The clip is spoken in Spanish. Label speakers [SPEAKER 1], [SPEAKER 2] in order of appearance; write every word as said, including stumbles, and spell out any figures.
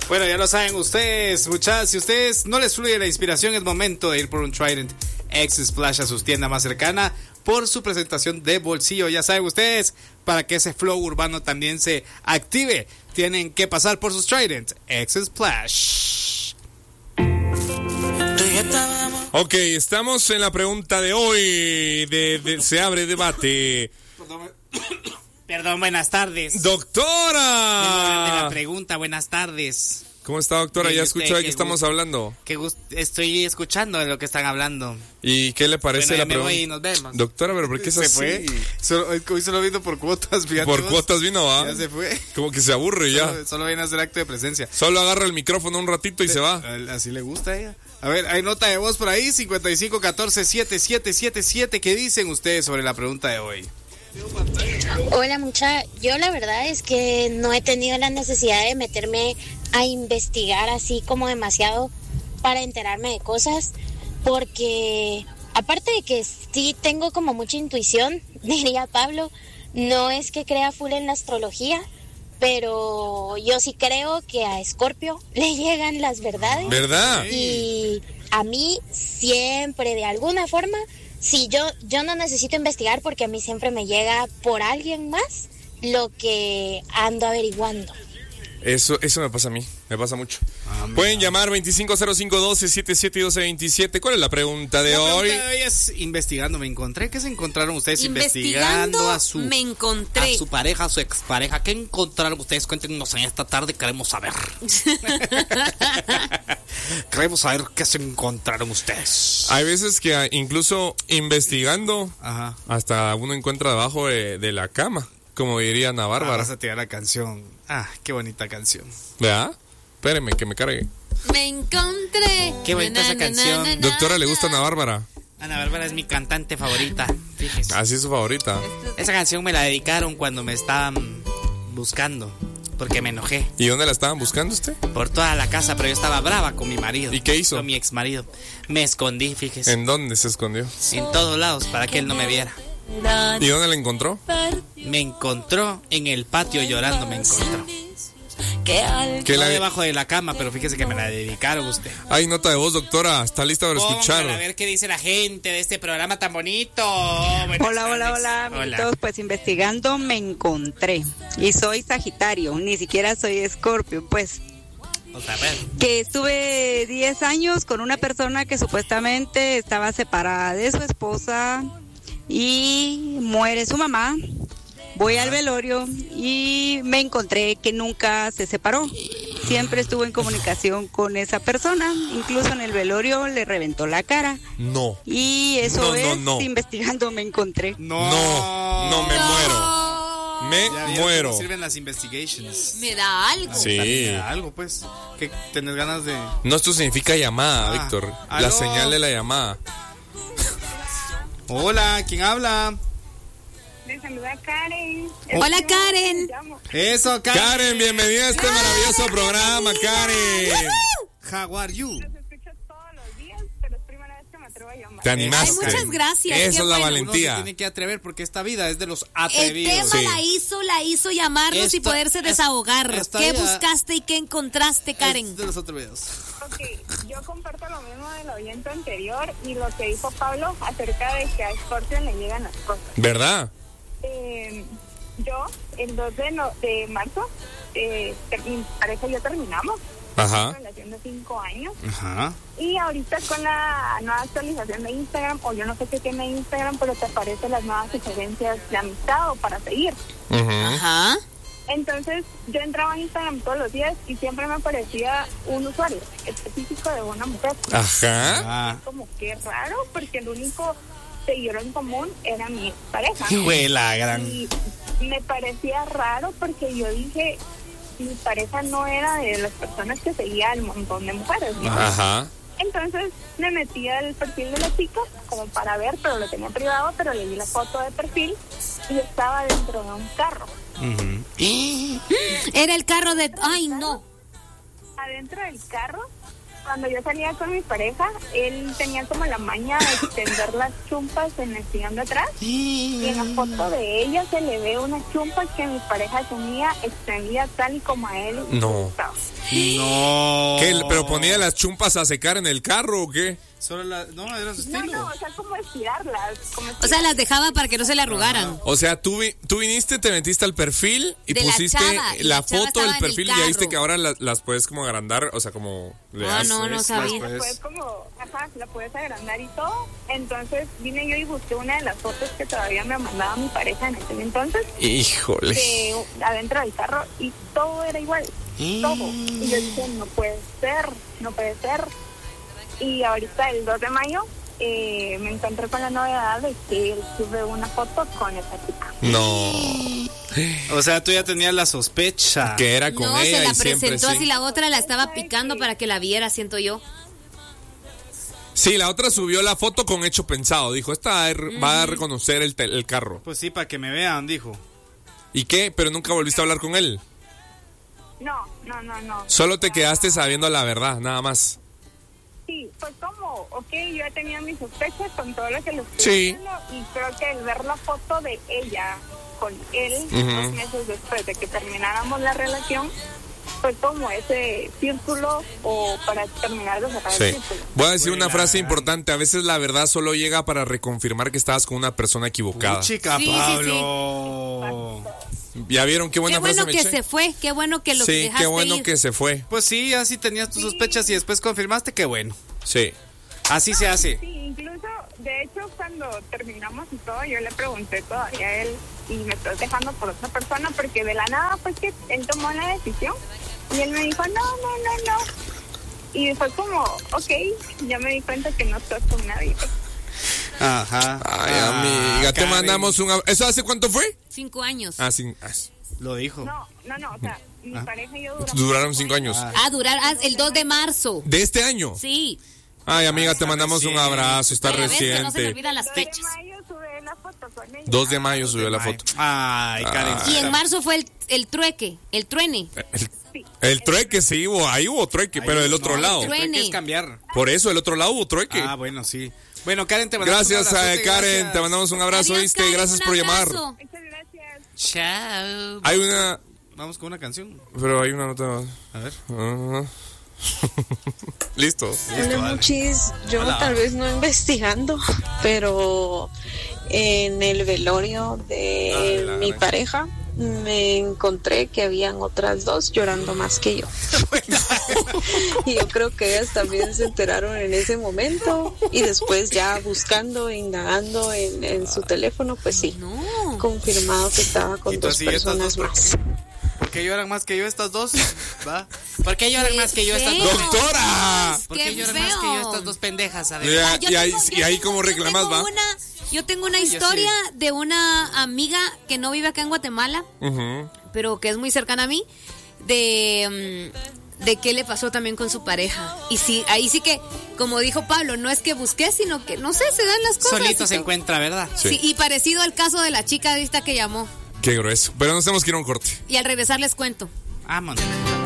[SPEAKER 1] Bueno, ya lo saben ustedes, muchachos. Si ustedes no les fluye la inspiración, es momento de ir por un Trident X Splash a su tienda más cercana por su presentación de bolsillo. Ya saben ustedes, para que ese flow urbano también se active, tienen que pasar por sus Trident X Splash.
[SPEAKER 2] Ok, estamos en la pregunta de hoy. De, de, se abre debate.
[SPEAKER 1] Perdón, Perdón, buenas tardes.
[SPEAKER 2] ¡Doctora!
[SPEAKER 1] De la pregunta, buenas tardes.
[SPEAKER 2] ¿Cómo está, doctora? ¿Ya escuchó de qué estamos hablando?
[SPEAKER 1] Que gust- estoy escuchando de lo que están hablando.
[SPEAKER 2] ¿Y qué le parece
[SPEAKER 1] bueno,
[SPEAKER 2] la
[SPEAKER 1] me
[SPEAKER 2] pregunta?
[SPEAKER 1] voy y nos vemos.
[SPEAKER 2] Doctora, ¿pero por qué se,
[SPEAKER 1] se
[SPEAKER 2] así?
[SPEAKER 1] fue? Solo, hoy solo vino por cuotas, fíjate.
[SPEAKER 2] Por
[SPEAKER 1] vos.
[SPEAKER 2] cuotas vino, ¿va?
[SPEAKER 1] Ya se fue.
[SPEAKER 2] Como que se aburre ya.
[SPEAKER 1] Solo, solo viene a hacer acto de presencia.
[SPEAKER 2] Solo agarra el micrófono un ratito y
[SPEAKER 1] de,
[SPEAKER 2] se va.
[SPEAKER 1] Así le gusta a ella. A ver, hay nota de voz por ahí, cincuenta y cinco catorce setenta y siete setenta y siete. ¿Qué dicen ustedes sobre la pregunta de hoy?
[SPEAKER 3] Hola mucha, yo la verdad es que no he tenido la necesidad de meterme a investigar así como demasiado para enterarme de cosas, porque aparte de que sí tengo como mucha intuición, diría Pablo, no es que crea full en la astrología, pero yo sí creo que a Escorpio le llegan las verdades.
[SPEAKER 2] ¿Verdad?
[SPEAKER 3] Y a mí siempre, de alguna forma, sí, yo, yo no necesito investigar porque a mí siempre me llega por alguien más lo que ando averiguando.
[SPEAKER 2] Eso, eso me pasa a mí, me pasa mucho. Ah, pueden llamar veinticinco cero cinco doce setenta y siete doce veintisiete. ¿Cuál es la pregunta de
[SPEAKER 1] la
[SPEAKER 2] hoy?
[SPEAKER 1] La pregunta de hoy es investigando. Me encontré. ¿Qué se encontraron ustedes
[SPEAKER 4] investigando,
[SPEAKER 1] investigando a su
[SPEAKER 4] me encontré.
[SPEAKER 1] a su pareja, a su expareja? ¿Qué encontraron ustedes? Cuéntenos en esta tarde, queremos saber. Queremos saber qué se encontraron ustedes.
[SPEAKER 2] Hay veces que incluso investigando,
[SPEAKER 1] Ajá,
[SPEAKER 2] hasta uno encuentra debajo de, de la cama, como diría Ana Bárbara.
[SPEAKER 1] Ah, vas a tirar la canción. Ah, qué bonita canción.
[SPEAKER 2] ¿Verdad? Espéreme, que me cargue.
[SPEAKER 4] Me encontré.
[SPEAKER 1] Qué bonita esa canción.
[SPEAKER 4] Na, na, na,
[SPEAKER 2] Doctora, ¿le gusta Ana Bárbara?
[SPEAKER 1] Ana Bárbara es mi cantante favorita. Fíjese.
[SPEAKER 2] Así es su favorita.
[SPEAKER 1] Esa canción me la dedicaron cuando me estaban buscando, porque me enojé.
[SPEAKER 2] ¿Y dónde la estaban buscando usted?
[SPEAKER 1] Por toda la casa, pero yo estaba brava con mi marido.
[SPEAKER 2] ¿Y qué hizo?
[SPEAKER 1] Con mi ex marido. Me escondí, fíjese.
[SPEAKER 2] ¿En dónde se escondió?
[SPEAKER 1] En todos lados, para que él no me viera.
[SPEAKER 2] ¿Y dónde la encontró?
[SPEAKER 1] Me encontró en el patio llorando, me encontró.
[SPEAKER 2] ¿Qué
[SPEAKER 1] No
[SPEAKER 2] la...
[SPEAKER 1] debajo de la cama, pero fíjese que me la dedicaron usted.
[SPEAKER 2] Hay nota de voz, doctora. ¿Está lista para escuchar?
[SPEAKER 1] Póngala, a ver qué dice la gente de este programa tan bonito. Buenas
[SPEAKER 5] hola,
[SPEAKER 1] tardes.
[SPEAKER 5] hola, hola, amiguitos. Pues investigando me encontré. Y soy Sagitario, ni siquiera soy Escorpio, pues.
[SPEAKER 1] O sea, a ver.
[SPEAKER 5] Que estuve diez años con una persona que supuestamente estaba separada de su esposa y muere su mamá. Voy al velorio y me encontré que nunca se separó. Siempre estuvo en comunicación con esa persona. Incluso en el velorio le reventó la cara.
[SPEAKER 2] No.
[SPEAKER 5] Y eso
[SPEAKER 2] no,
[SPEAKER 5] es,
[SPEAKER 2] no, no.
[SPEAKER 5] investigando me encontré.
[SPEAKER 1] No.
[SPEAKER 2] No, no, me
[SPEAKER 4] no.
[SPEAKER 2] muero. Me
[SPEAKER 1] Ya, ya
[SPEAKER 2] muero.
[SPEAKER 1] no sirven las investigations.
[SPEAKER 4] Me da algo.
[SPEAKER 2] Sí.
[SPEAKER 1] Me da algo, pues. Que tenés ganas de...
[SPEAKER 2] No, esto significa llamada,
[SPEAKER 1] Ah,
[SPEAKER 2] Víctor.
[SPEAKER 1] ¿aló?
[SPEAKER 2] La señal de la llamada.
[SPEAKER 1] Hola, ¿quién habla?
[SPEAKER 6] Le saluda Karen.
[SPEAKER 4] Hola, Karen.
[SPEAKER 1] Eso, Karen.
[SPEAKER 2] Karen, bienvenida a este maravilloso programa, Karen.
[SPEAKER 1] How are you?
[SPEAKER 6] Los escucho todos los días, pero es primera vez que me atrevo a llamar.
[SPEAKER 2] Te animaste.
[SPEAKER 4] Ay, muchas gracias.
[SPEAKER 2] Eso
[SPEAKER 4] qué
[SPEAKER 2] es la
[SPEAKER 4] bueno.
[SPEAKER 2] valentía.
[SPEAKER 1] Uno se tiene que atrever porque esta vida es de los
[SPEAKER 4] El
[SPEAKER 1] atrevidos.
[SPEAKER 4] tema
[SPEAKER 2] Sí.
[SPEAKER 4] la hizo, la hizo llamarnos y
[SPEAKER 1] Esta-
[SPEAKER 4] poderse
[SPEAKER 1] esta-
[SPEAKER 4] desahogar.
[SPEAKER 1] esta
[SPEAKER 4] ¿Qué
[SPEAKER 1] vida-
[SPEAKER 4] buscaste y qué encontraste, Karen?
[SPEAKER 1] Es de los atrevidos.
[SPEAKER 6] Ok, yo comparto lo mismo del oyente anterior y lo que dijo Pablo acerca de que a Scorpio le llegan las cosas.
[SPEAKER 2] ¿Verdad?
[SPEAKER 6] Eh, yo, el dos de, no, de marzo, eh, ter- mi pareja y yo terminamos.
[SPEAKER 2] Ajá.
[SPEAKER 6] Una relación de cinco años.
[SPEAKER 1] Ajá.
[SPEAKER 6] Y ahorita con la nueva actualización de Instagram, o yo no sé qué tiene Instagram, pero te aparecen las nuevas sugerencias de amistad o para seguir.
[SPEAKER 2] Ujú.
[SPEAKER 4] Ajá.
[SPEAKER 6] Entonces yo entraba en Instagram todos los días y siempre me aparecía un usuario específico de una mujer.
[SPEAKER 2] Ajá.
[SPEAKER 1] Ah.
[SPEAKER 6] Como que raro, porque el único seguidor en común era mi pareja.
[SPEAKER 1] Fue la gran...
[SPEAKER 6] Y me parecía raro porque yo dije, mi pareja no era de las personas que seguía al montón de mujeres, ¿no?
[SPEAKER 2] Ajá.
[SPEAKER 6] Entonces me metí al perfil de la chica como para ver, pero lo tenía privado, pero le di la foto de perfil y estaba dentro de un carro.
[SPEAKER 1] Ujú.
[SPEAKER 4] Era el carro de... Ay, no.
[SPEAKER 6] Adentro del carro Cuando yo salía con mi pareja, él tenía como la maña de extender las chumpas en el sillón de atrás. Y en la foto de ella se le ve una chumpa que mi pareja tenía extendida tal y como a él.
[SPEAKER 2] No.
[SPEAKER 1] No.
[SPEAKER 2] ¿Qué? ¿Pero ponía las chumpas a secar en el carro o qué?
[SPEAKER 1] Solo la, no, era su
[SPEAKER 6] No,
[SPEAKER 1] estilo.
[SPEAKER 6] no, o sea, como estirarlas. Como
[SPEAKER 4] O sea, las dejaba para que no se le arrugaran.
[SPEAKER 2] O sea, tú, vi- tú viniste, te metiste al perfil y
[SPEAKER 4] De la
[SPEAKER 2] pusiste
[SPEAKER 4] chava, y
[SPEAKER 2] la,
[SPEAKER 4] la chava
[SPEAKER 2] foto del
[SPEAKER 4] estaba en el
[SPEAKER 2] perfil y ya viste
[SPEAKER 4] carro.
[SPEAKER 2] que ahora la- las puedes como agrandar, o sea, como... le
[SPEAKER 4] Ah,
[SPEAKER 2] das-
[SPEAKER 4] no, no
[SPEAKER 1] Pues,
[SPEAKER 4] sabía.
[SPEAKER 1] las
[SPEAKER 6] Puedes como, ajá, la puedes agrandar y todo. Entonces vine yo y busqué una de las fotos que todavía me mandaba mi pareja en aquel entonces,
[SPEAKER 2] Híjole.
[SPEAKER 6] que adentro del carro, y todo era igual, todo. Y yo dije, no puede ser, no puede ser. Y ahorita el dos de mayo eh, me encontré con la novedad de que él sube una foto con esa chica.
[SPEAKER 2] No.
[SPEAKER 1] O sea, tú ya tenías la sospecha.
[SPEAKER 2] Que era con
[SPEAKER 4] No,
[SPEAKER 2] ella
[SPEAKER 4] se la
[SPEAKER 2] y siempre
[SPEAKER 4] presentó
[SPEAKER 2] sí.
[SPEAKER 4] así, la otra la estaba picando para que la viera, siento yo.
[SPEAKER 2] Sí, la otra subió la foto con hecho pensado. Dijo, esta va a re- va a reconocer el, te- el carro.
[SPEAKER 1] Pues sí, para que me vean, dijo.
[SPEAKER 2] ¿Y qué? Pero nunca volviste a hablar con él.
[SPEAKER 6] No, no, no, no.
[SPEAKER 2] Solo te quedaste sabiendo la verdad, nada más.
[SPEAKER 6] Sí, pues como, ok, yo ya tenía mis sospechas con todo lo que le estoy
[SPEAKER 2] Sí.
[SPEAKER 6] diciendo, y creo que el ver la foto de ella con él
[SPEAKER 2] Ujú.
[SPEAKER 6] dos meses después de que termináramos la relación fue como ese círculo o para terminar de cerrar
[SPEAKER 2] Sí.
[SPEAKER 6] el círculo.
[SPEAKER 2] Voy a decir una
[SPEAKER 1] Buena.
[SPEAKER 2] frase importante. A veces la verdad solo llega para reconfirmar que estabas con una persona equivocada.
[SPEAKER 1] Chica
[SPEAKER 4] Sí, sí,
[SPEAKER 1] Pablo.
[SPEAKER 2] ¿Ya vieron qué buena
[SPEAKER 4] Qué bueno
[SPEAKER 2] frase
[SPEAKER 4] que
[SPEAKER 2] me eché?
[SPEAKER 4] se fue, qué bueno que lo
[SPEAKER 2] Sí,
[SPEAKER 4] dejaste
[SPEAKER 2] qué bueno
[SPEAKER 4] ir.
[SPEAKER 2] que se fue.
[SPEAKER 1] Pues sí, así tenías tus sospechas y después confirmaste, qué bueno.
[SPEAKER 2] Sí.
[SPEAKER 1] Así se hace.
[SPEAKER 6] Sí, incluso, de hecho, cuando terminamos y todo, yo le pregunté todavía a él, y me estás dejando por otra persona, porque de la nada fue que él tomó la decisión, y él me dijo, no, no, no, no. Y fue como, ok, ya me di cuenta que no estás con nadie.
[SPEAKER 1] Ajá.
[SPEAKER 2] Ay,
[SPEAKER 1] Ah,
[SPEAKER 2] amiga, te
[SPEAKER 1] Karen.
[SPEAKER 2] mandamos un... ab- ¿Eso hace cuánto fue?
[SPEAKER 4] Cinco años.
[SPEAKER 2] Ah, sí. ah, sí.
[SPEAKER 1] Lo dijo.
[SPEAKER 6] No, no, no, o sea, mi
[SPEAKER 1] Ah.
[SPEAKER 6] pareja y yo duramos...
[SPEAKER 2] Duraron cinco años.
[SPEAKER 1] Ah.
[SPEAKER 4] Ah, durar ah, el dos de marzo.
[SPEAKER 2] ¿De este año?
[SPEAKER 4] Sí.
[SPEAKER 2] Ay, amiga, te mandamos un abrazo. Está
[SPEAKER 4] Para ver que no se me
[SPEAKER 2] reciente.
[SPEAKER 4] olvidan las
[SPEAKER 6] dos de
[SPEAKER 4] fechas.
[SPEAKER 6] mayo sube la foto con ella.
[SPEAKER 2] dos de mayo subió la foto.
[SPEAKER 1] Ay, Karen.
[SPEAKER 4] Y en marzo fue el, el trueque, el truene.
[SPEAKER 6] Sí.
[SPEAKER 2] El trueque, sí, hubo, ahí hubo trueque, pero del otro
[SPEAKER 1] No,
[SPEAKER 2] lado.
[SPEAKER 1] el trueque
[SPEAKER 4] Truene.
[SPEAKER 1] es cambiar.
[SPEAKER 2] Por eso, el otro lado hubo trueque.
[SPEAKER 1] Ah, bueno, sí. Bueno, Karen, te mandamos
[SPEAKER 2] Gracias,
[SPEAKER 1] un
[SPEAKER 2] a
[SPEAKER 1] abrazote,
[SPEAKER 2] Karen.
[SPEAKER 1] gracias.
[SPEAKER 2] Te mandamos un abrazo,
[SPEAKER 4] Adiós,
[SPEAKER 2] ¿viste?
[SPEAKER 4] Karen,
[SPEAKER 2] Gracias
[SPEAKER 4] un
[SPEAKER 2] por llamar.
[SPEAKER 4] abrazo.
[SPEAKER 6] Muchas gracias.
[SPEAKER 1] Chao.
[SPEAKER 2] Hay una...
[SPEAKER 1] Vamos con una canción.
[SPEAKER 2] Pero hay una nota...
[SPEAKER 1] A ver.
[SPEAKER 2] Ah. Listo.
[SPEAKER 1] Listo, dale.
[SPEAKER 7] Muchis, yo
[SPEAKER 1] Hola.
[SPEAKER 7] tal vez no investigando, pero en el velorio de
[SPEAKER 2] Ay, la
[SPEAKER 7] mi
[SPEAKER 2] gran-
[SPEAKER 7] pareja me encontré que habían otras dos llorando más que yo. Y yo creo que ellas también se enteraron en ese momento y después ya buscando, indagando en, en su teléfono, pues sí,
[SPEAKER 4] No.
[SPEAKER 7] confirmado que estaba con
[SPEAKER 1] Entonces,
[SPEAKER 7] dos
[SPEAKER 1] ¿y estas
[SPEAKER 7] personas
[SPEAKER 1] dos
[SPEAKER 7] más.
[SPEAKER 1] ¿Por qué lloran más que yo estas dos? ¿Va? ¿Por qué lloran más que yo estas
[SPEAKER 4] feo.
[SPEAKER 1] dos?
[SPEAKER 2] ¡Doctora!
[SPEAKER 1] ¿Por
[SPEAKER 4] Qué
[SPEAKER 1] qué lloran más que yo
[SPEAKER 4] feo.
[SPEAKER 1] estas dos pendejas? A ver.
[SPEAKER 2] Ya,
[SPEAKER 4] Ah, yo
[SPEAKER 2] y ahí,
[SPEAKER 4] tengo-
[SPEAKER 2] y
[SPEAKER 4] yo
[SPEAKER 2] ahí
[SPEAKER 4] tengo-
[SPEAKER 2] como
[SPEAKER 4] yo
[SPEAKER 2] reclamas,
[SPEAKER 4] tengo
[SPEAKER 2] ¿va?
[SPEAKER 4] una- yo tengo una
[SPEAKER 1] Ay, yo
[SPEAKER 4] historia
[SPEAKER 1] sí.
[SPEAKER 4] de una amiga que no vive acá en Guatemala,
[SPEAKER 2] Ujú.
[SPEAKER 4] pero que es muy cercana a mí, de, mm, de qué le pasó también con su pareja. Y sí, ahí sí que, como dijo Pablo, no es que busqué, sino que, no sé, se dan las cosas.
[SPEAKER 1] Solito
[SPEAKER 4] y
[SPEAKER 1] se
[SPEAKER 4] todo.
[SPEAKER 1] encuentra, ¿verdad?
[SPEAKER 2] Sí.
[SPEAKER 4] Sí, y parecido al caso de la chica esta que llamó.
[SPEAKER 2] Qué grueso. Pero nos tenemos que ir a un corte.
[SPEAKER 4] Y al regresar les cuento.
[SPEAKER 1] Vámonos.